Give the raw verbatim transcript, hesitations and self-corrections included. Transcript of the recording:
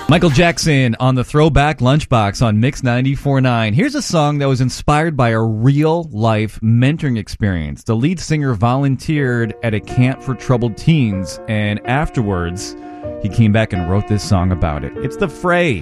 Michael Jackson on the Throwback Lunchbox on Mix ninety-four point nine. Here's a song that was inspired by a real-life mentoring experience. The lead singer volunteered at a camp for troubled teens, and afterwards, he came back and wrote this song about it. It's The Fray.